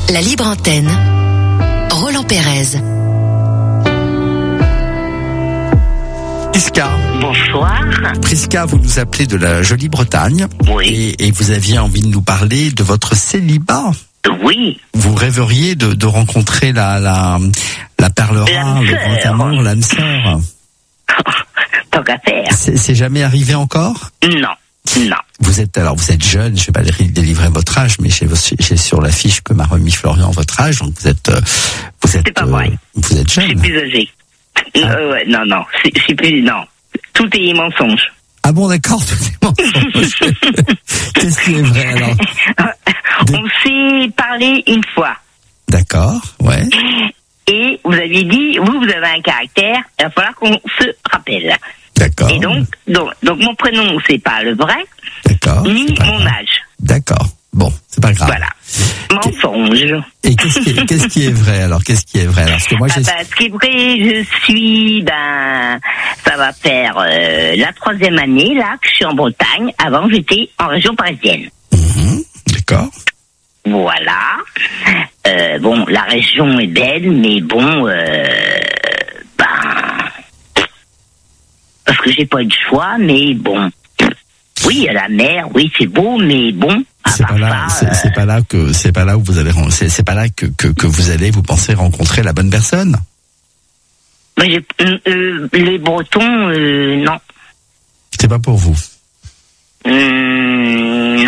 La libre antenne. Roland Pérez. Prisca. Bonsoir. Prisca, vous nous appelez de la jolie Bretagne. Oui. Et vous aviez envie de nous parler de votre célibat. Oui. Vous rêveriez de rencontrer la perle rare, le grand amour, l'âme sœur. Tant qu'à faire. C'est jamais arrivé encore? Non. Vous êtes jeune, je vais pas délivrer votre âge, mais j'ai sur la fiche que m'a remis Florian votre âge, donc vous êtes C'est pas vrai. Vous êtes jeune. Je suis plus âgé. Non. C'est plus, non. Tout est mensonge. Ah bon, d'accord, tout est mensonge. Qu'est-ce qui est vrai, alors? On s'est parlé une fois. D'accord, ouais. Et vous aviez dit, vous avez un caractère, il va falloir qu'on se rappelle. D'accord. Et donc mon prénom, c'est pas le vrai, d'accord, ni mon âge. D'accord. Bon, c'est pas grave. Voilà. Mensonge. Et qu'est-ce qui est vrai alors? Qu'est-ce qui est vrai alors? Parce que moi, ce qui est vrai, je suis, ça va faire la 3e année là que je suis en Bretagne. Avant, j'étais en région parisienne. D'accord. Voilà. Bon, la région est belle, mais bon, parce que j'ai pas eu de choix, mais bon. Oui, il y a la mer, oui, c'est beau, mais bon. C'est pas là où vous avez, c'est pas là que vous allez, vous pensez rencontrer la bonne personne. Mais les Bretons, non. C'est pas pour vous. Non.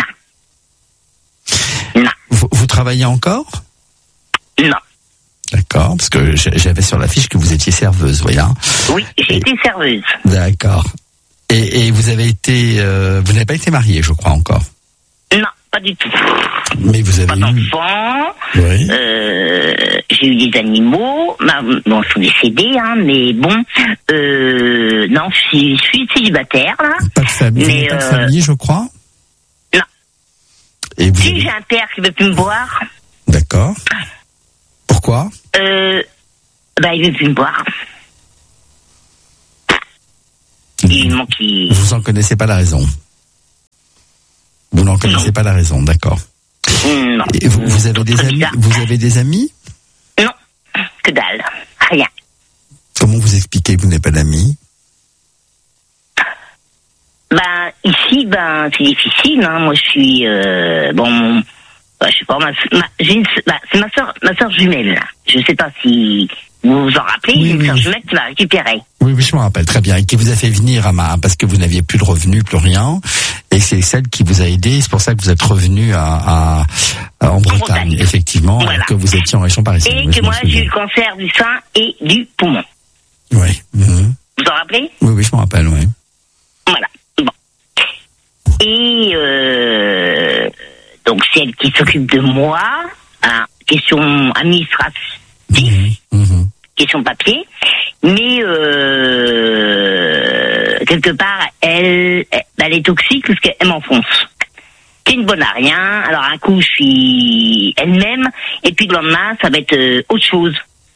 Vous travaillez encore? Non. D'accord, parce que j'avais sur la fiche que vous étiez serveuse, voyez. Oui, j'ai été serveuse. D'accord. Et vous avez été, vous n'avez pas été mariée, je crois encore. Non, pas du tout. Mais vous avez pas d'enfants. Oui. J'ai eu des animaux. Bon, ils sont décédés, mais bon. Non, je suis célibataire là. Pas de famille. Vous n'avez pas de famille, je crois. Non. Et vous j'ai un père qui veut plus me voir. D'accord. Pourquoi? Il veut plus me voir. Vous en connaissez pas la raison. Vous n'en connaissez pas la raison, d'accord. Non. Et vous avez des amis? Vous avez des amis? Non, que dalle, rien. Comment vous expliquez que vous n'avez pas d'amis? Ici, c'est difficile. Moi, je suis je sais pas. C'est ma soeur jumelle. Je sais pas si vous vous en rappelez. Oui, une soeur jumelle qui m'a récupérée. Oui, je me rappelle très bien. Et qui vous a fait venir parce que vous n'aviez plus de revenus, plus rien. Et c'est celle qui vous a aidé. C'est pour ça que vous êtes revenu en Bretagne, effectivement, voilà. que vous étiez en région parisienne. Et que moi, j'ai eu le cancer du sein et du poumon. Oui. Vous vous en rappelez? Oui, je me rappelle, oui. Voilà. Bon. Et donc, c'est elle qui s'occupe de moi. Question administrative. Question papier. Mais quelque part, elle est toxique parce qu'elle m'enfonce. C'est une bonne à rien. Alors un coup, je suis elle-même, et puis le lendemain, ça va être autre chose.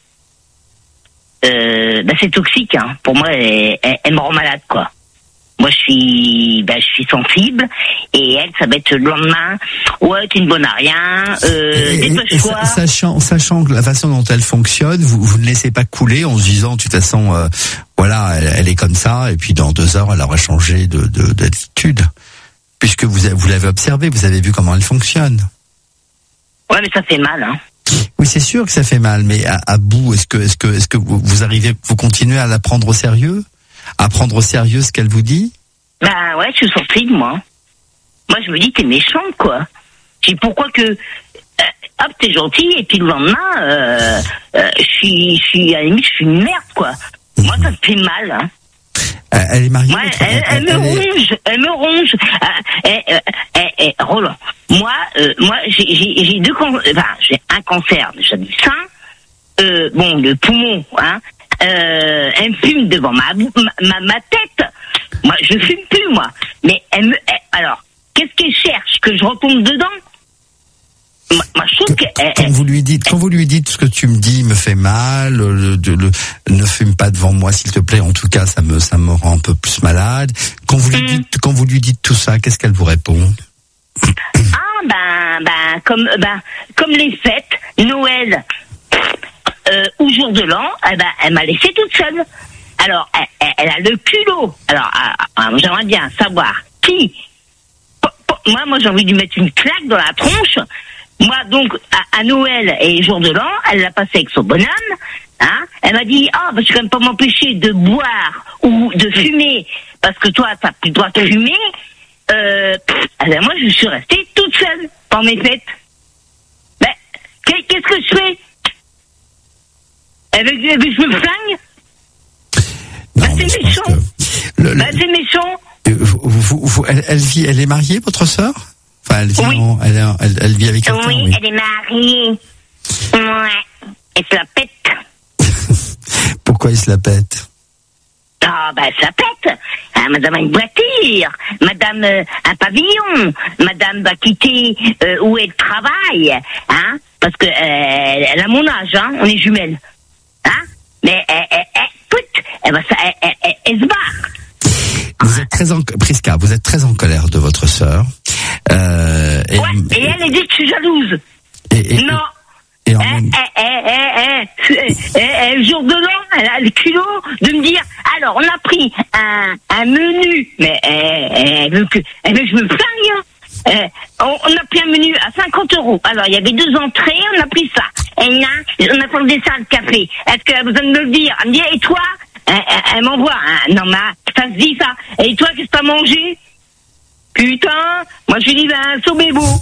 C'est toxique. Pour moi, elle me rend malade, quoi. Moi, je suis sensible, et elle, ça va être le lendemain. Ouais, t'es une bonne à rien. Dépêche-toi. Sachant que la façon dont elle fonctionne, vous ne laissez pas couler en se disant, de toute façon, elle est comme ça, et puis dans 2 heures, elle aura changé d'attitude. Puisque vous l'avez observé, vous avez vu comment elle fonctionne. Ouais, mais ça fait mal, Oui, c'est sûr que ça fait mal, mais à bout, est-ce que vous continuez à la prendre au sérieux? À prendre au sérieux ce qu'elle vous dit? Ouais, je suis sortie de moi. Moi, je me dis, t'es méchante, quoi. Je dis, pourquoi que... hop, t'es gentille, et puis le lendemain, je suis à la limite, je suis une merde, quoi. Moi, ça me fait mal, Elle est mariée? Ouais, elle me ronge. Roland, moi, j'ai j'ai un cancer déjà du sein, le poumon, elle me fume devant ma tête. Moi, je fume plus, moi. Mais alors, qu'est-ce qu'elle cherche? Que je retombe dedans? Moi, je trouve que... Quand vous lui dites ce que tu me dis me fait mal, ne fume pas devant moi s'il te plaît, en tout cas ça me rend un peu plus malade. Quand vous lui dites tout ça, qu'est-ce qu'elle vous répond? Comme les fêtes, Noël ou jour de l'an, elle m'a laissée toute seule. Alors, elle a le culot. Alors, j'aimerais bien savoir qui. Moi, j'ai envie de lui mettre une claque dans la tronche. Moi, donc, à Noël et jour de l'an, elle l'a passé avec son bonhomme. Hein, elle m'a dit, je vais quand même pas m'empêcher de boire ou de fumer, parce que toi, t'as plus le droit de fumer. Moi, je suis restée toute seule pendant mes fêtes. Ben, qu'est-ce que je fais? Avec je me flingue? C'est méchant. C'est méchant. Elle est mariée, votre sœur? Enfin, elle vit avec quelqu'un. Oui, elle est mariée. Ouais. Elle se la pète. Pourquoi il se la pète? Elle se la pète. Madame a une voiture, madame un pavillon, madame va quitter où elle travaille, hein, parce que elle a mon âge, hein, on est jumelles, hein, mais elle se barre. Vous êtes Prisca, vous êtes très en colère de votre sœur. Et elle dit que je suis jalouse. Non. Le jour de l'an, elle a le culot de me dire, alors on a pris un menu, mais elle veut que je me flingue. On a pris un menu à 50 €. Alors il y avait 2 entrées, on a pris ça. Et là, on a pris le dessin de café. Est-ce qu'elle a besoin de me le dire? Elle me dit, et toi? Elle m'envoie, hein. Non, mais ça se dit ça. Et toi, qu'est-ce que t'as mangé? Putain, moi je lui dis, sauvez-vous.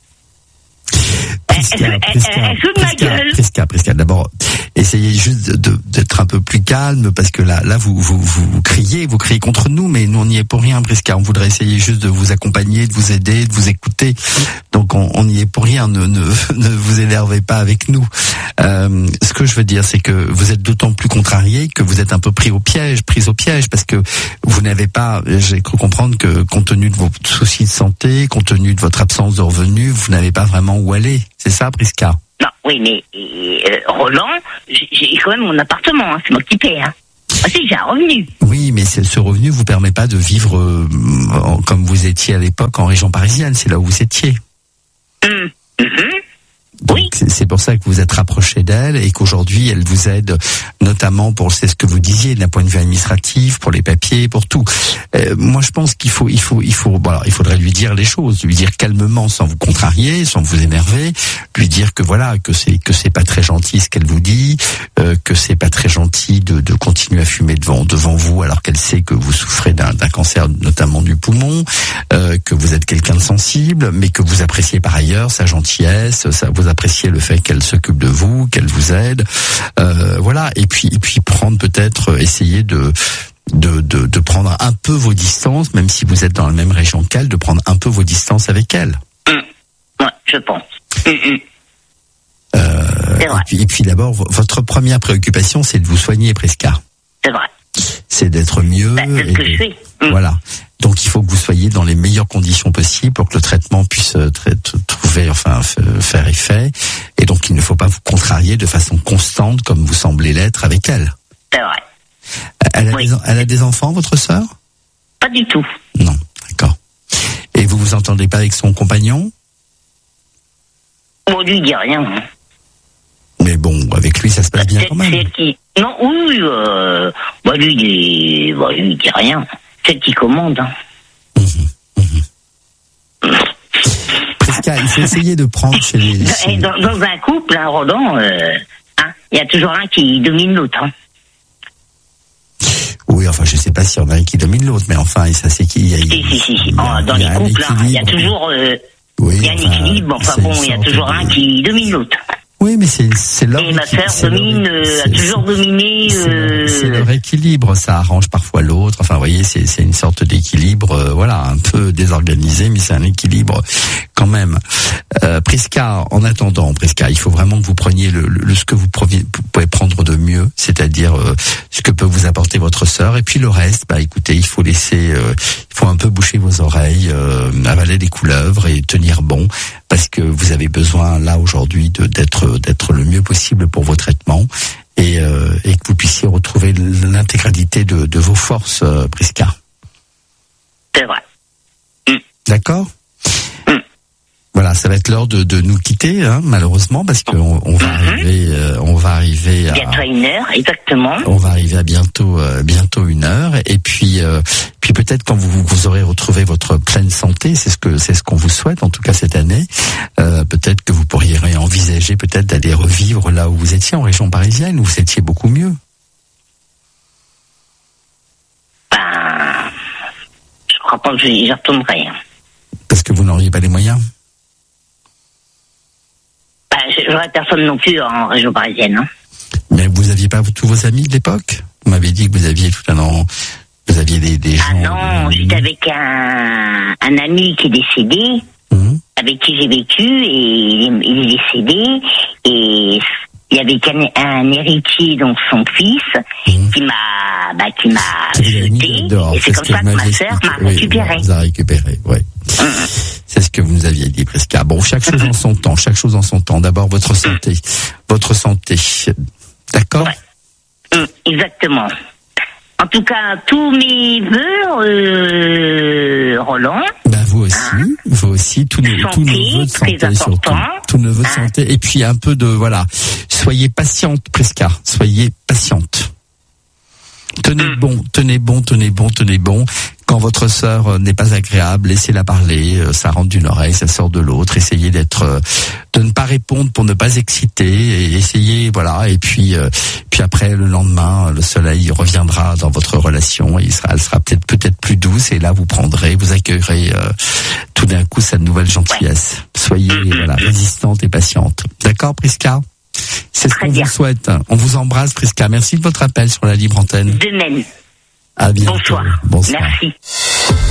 Prisca, d'abord, essayez juste d'être un peu plus calme, parce que là vous criez contre nous, mais nous on n'y est pour rien, Prisca. On voudrait essayer juste de vous accompagner, de vous aider, de vous écouter. Donc on n'y est pour rien. Ne vous énervez pas avec nous. Ce que je veux dire, c'est que vous êtes d'autant plus contrarié que vous êtes un peu prise au piège, parce que vous n'avez pas, j'ai cru comprendre que compte tenu de vos soucis de santé, compte tenu de votre absence de revenus, vous n'avez pas vraiment où aller. C'est ça, Prisca? Non, oui, mais Roland, j'ai quand même mon appartement, hein, c'est moi qui paie. Hein. Si, j'ai un revenu. Oui, mais ce revenu vous permet pas de vivre comme vous étiez à l'époque en région parisienne. C'est là où vous étiez. Donc, oui. C'est pour ça que vous êtes rapproché d'elle et qu'aujourd'hui elle vous aide, notamment pour, c'est ce que vous disiez, d'un point de vue administratif, pour les papiers, pour tout. Moi, je pense qu'il faudrait lui dire les choses, lui dire calmement, sans vous contrarier, sans vous énerver, lui dire que que c'est pas très gentil ce qu'elle vous dit, que c'est pas très gentil de continuer à fumer devant vous, alors qu'elle sait que vous souffrez d'un cancer, notamment du poumon, que vous êtes quelqu'un de sensible, mais que vous appréciez par ailleurs sa gentillesse, vous appréciez le fait qu'elle s'occupe de vous, qu'elle vous aide, et puis essayer de prendre un peu vos distances, même si vous êtes dans la même région qu'elle, de prendre un peu vos distances avec elle. Ouais, je pense. Et puis d'abord, votre première préoccupation, c'est de vous soigner, Prisca. C'est vrai. C'est d'être mieux. C'est ce que je fais. Voilà. Donc il faut que vous soyez dans les meilleures conditions possibles pour que le traitement puisse faire effet. Et donc il ne faut pas vous contrarier de façon constante comme vous semblez l'être avec elle. C'est vrai. Elle a des enfants, votre sœur? Pas du tout. Non, d'accord. Et vous vous entendez pas avec son compagnon? Bon, lui, il dit rien. Mais bon, avec lui, ça se passe bien quand même. Non, oui, lui, il dit rien. C'est elle qui commande. Hein. Prisca, il faut essayer de prendre chez les... Dans un couple, Roland, il y a toujours un qui domine l'autre. Hein. Oui, enfin, je sais pas s'il y en a un qui domine l'autre, mais enfin, ça c'est qui... Si. Dans les couples, il y a toujours... il y a un équilibre, il y a toujours un qui domine l'autre. Oui, mais c'est leur... Et ma sœur a toujours dominé... C'est leur équilibre, ça arrange parfois l'autre. Enfin, vous voyez, c'est une sorte d'équilibre, un peu désorganisé, mais c'est un équilibre quand même. Prisca, en attendant, il faut vraiment que vous preniez ce que vous pouvez prendre de mieux, c'est-à-dire ce que peut vous apporter votre sœur. Et puis le reste, écoutez, il faut un peu boucher vos oreilles, avaler des couleuvres et tenir bon, parce que vous avez besoin là aujourd'hui d'être le mieux possible pour vos traitements et que vous puissiez retrouver l'intégralité de vos forces, Prisca. C'est vrai. D'accord? Voilà, ça va être l'heure de nous quitter, hein, malheureusement, parce qu'on va arriver à bientôt à 1h, exactement. On va arriver à bientôt 1h, et puis peut-être quand vous aurez retrouvé votre pleine santé, c'est ce qu'on vous souhaite, en tout cas cette année, peut-être que vous pourriez envisager peut-être d'aller revivre là où vous étiez en région parisienne, où vous étiez beaucoup mieux. Je crois pas que j'y retournerai. Parce que vous n'auriez pas les moyens. J'aurais personne non plus en région parisienne. Hein. Mais vous aviez pas tous vos amis de l'époque? Vous m'avez dit que vous aviez vous aviez des gens. Ah non, j'étais avec un ami qui est décédé, avec qui j'ai vécu, et il est décédé, et il y avait un héritier, donc son fils, qui m'a acheté, et c'est comme ça que ma sœur m'a récupéré. Vous a récupéré, ouais. C'est ce que vous nous aviez dit, Prisca. Bon, chaque chose en son temps. D'abord, votre santé. D'accord? Ouais. Exactement. En tout cas, tous mes vœux, Roland. Vous aussi, tous nos vœux de santé surtout. Tous nos vœux de santé. Et puis un peu soyez patiente, Prisca. Soyez patiente. Tenez bon. Quand votre sœur n'est pas agréable, laissez-la parler, ça rentre d'une oreille, ça sort de l'autre. Essayez de ne pas répondre pour ne pas exciter, et essayez, et puis après, le lendemain, le soleil reviendra dans votre relation, et elle sera peut-être plus douce, et là vous accueillerez tout d'un coup cette nouvelle gentillesse. Soyez résistante et patiente. D'accord, Prisca? C'est ce qu'on vous souhaite. On vous embrasse, Prisca. Merci de votre appel sur la libre antenne. De même. À bientôt. Bonsoir. Merci.